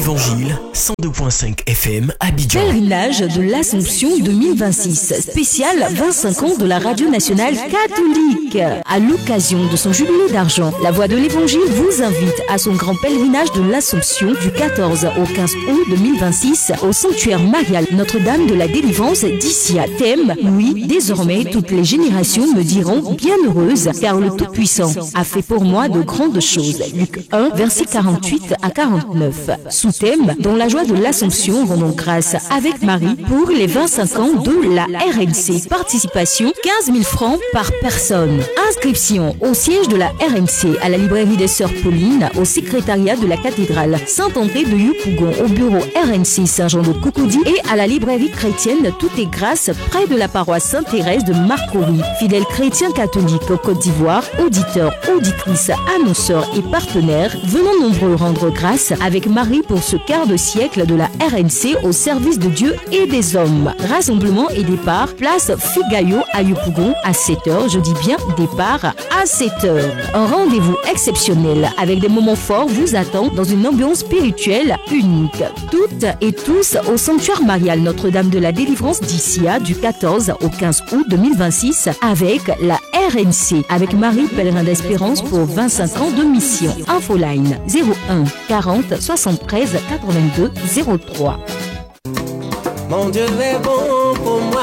l'Évangile, 102.5 FM, Abidjan. Pèlerinage de l'Assomption 2026, spécial 25 ans de la Radio Nationale Catholique. À l'occasion de son jubilé d'argent, la Voix de l'Évangile vous invite à son grand pèlerinage de l'Assomption du 14 au 15 août 2026 au sanctuaire marial Notre-Dame de la Délivrance d'Issia. Thème, oui, désormais toutes les générations me diront bienheureuse, car le Tout-Puissant a fait pour moi de grandes choses. Luc 1, versets 48 à 49. Sous-thème, dans la joie de l'Assomption, rendons grâce avec Marie pour les 25 ans de la RNC. Participation, 15 000 francs par personne. Inscription au siège de la RNC, à la librairie des Sœurs Paulines, au secrétariat de la cathédrale Saint-André de Yopougon, au bureau RNC Saint-Jean de Cocody et à la librairie chrétienne Tout est Grâce, près de la paroisse Sainte-Thérèse de Marcory. Fidèles chrétiens catholiques au Côte d'Ivoire, auditeurs, auditrices, annonceurs et partenaires, venons nombreux rendre grâce avec Marie pour ce quart de siècle de la RNC au service de Dieu et des hommes. Rassemblement et départ, place Figayo à Yopougon à 7h. Je dis bien départ à 7h. Un rendez-vous exceptionnel avec des moments forts vous attend dans une ambiance spirituelle unique. Toutes et tous au sanctuaire marial Notre-Dame de la Délivrance d'Issia du 14 au 15 août 2026 avec la RNC, avec Marie Pèlerin d'Espérance pour 25 ans de mission. Infoline 01 40 73 82 03. Mon Dieu est bon pour moi.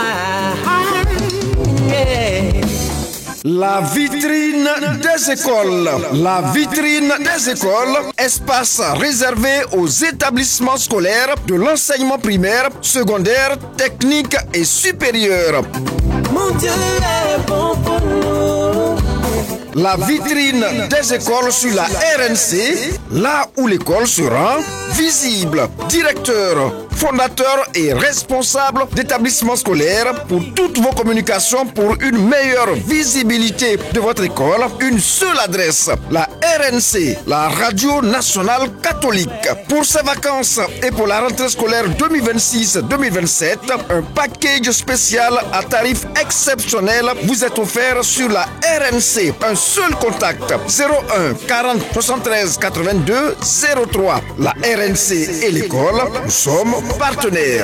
Yeah. La vitrine des écoles. La vitrine des écoles, espace réservé aux établissements scolaires de l'enseignement primaire, secondaire, technique et supérieur. Mon Dieu est bon pour nous. La vitrine des écoles sur la RNC, là où l'école sera visible. Directeur, fondateur et responsable d'établissements scolaires pour toutes vos communications pour une meilleure visibilité de votre école. Une seule adresse, la RNC, la Radio Nationale Catholique. Pour ces vacances et pour la rentrée scolaire 2026-2027, un package spécial à tarif exceptionnel vous est offert sur la RNC. Un seul contact, 01 40 73 82 03. La RNC et l'école, nous sommes partenaires.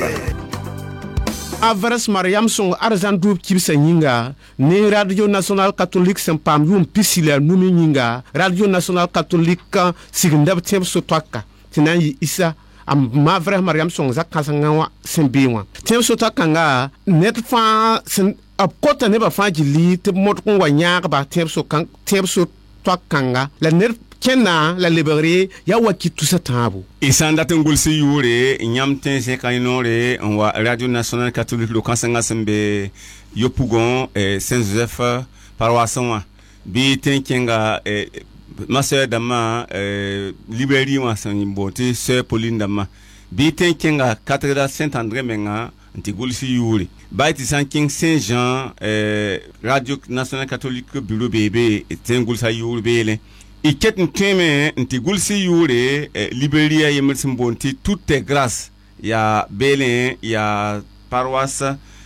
Avres Mariam son arzan double kibsa nyinga ne Radio Nationale Catholique sempam yum pisila numi nyinga Radio Nationale Catholique signdab tem so twaka tinanyi isa am mavre Mariam son zakasanga sembiwa tem so twaka nga net fa a kota ne ba fa jili te mot ko wanya ba tem so twaka nga la net Kena la libérée ya waki tout ça tabu et sans date ngulsi yure nyamten se kainore on wa Radio Nationale Catholique le kansanga sembe Yopougon Saint-Joseph paroisse bi tenkenga ma sœur dama librairie wa sanimbote sœur Pauline dama bi tenkenga cathédrale Saint-André menga antigulsi yure ba ti sanking Saint-Jean Radio Nationale Catholique bureau bébé tengulsa yure bele Iket nteme ntigulsi yure libéria yemersim bonti toutes est grâce ya Belin ya paroisse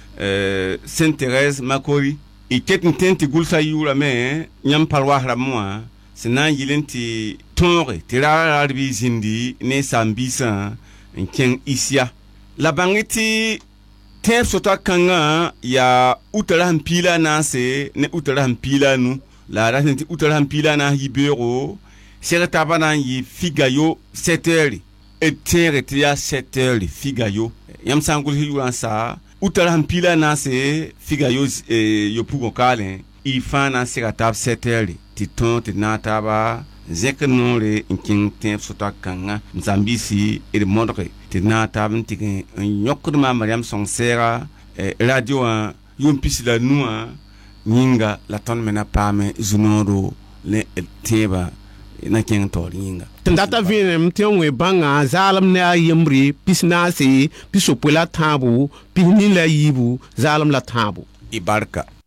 Sainte-Thérèse Makori iket ntenti gulsa yura me nyam paroisse la moi sinan yilenti tonre tirara zindi ne sambisa nken Issia la bangiti tem sota kanga ya utara mpila nase ne utara mpila nu la ratinti utaram pilana hibero seretabana yi Figayo 7h et terretia 7h Figayo yam sangul hiwansa utaram pilana se Figayo Yopougon kalen ifana seratab 7h titon tinataba zeknore inkin tem sotakanga Zambisi et mondre tinatab ntiken nyokuma Mariam son sera radio yom pisila noa Ninga la ton mena pame zunoro le teba na ken tor ninga tandata vine mtenwe banga zalam na yemri pisna se pisopola tabu pinila yibu zalam la tabu ibarka